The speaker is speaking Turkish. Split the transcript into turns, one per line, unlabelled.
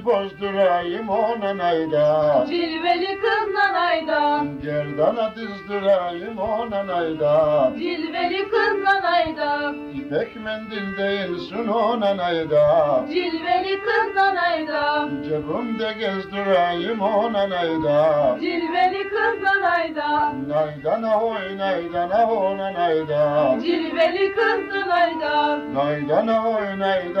Bozdurayım ona nayda,
Cilveli kız nanayda,
gerdana dizdurayım ona nayda.
cilveli kız nanayda,
İpek mendil değilsin ona nayda,
cilveli kız nanayda,
cebimde gezdireyim ona nayda.
cilveli kız nanayda,
Naydana oy naydana ona nayda,
cilveli kız nanayda.
naydana oy naydana.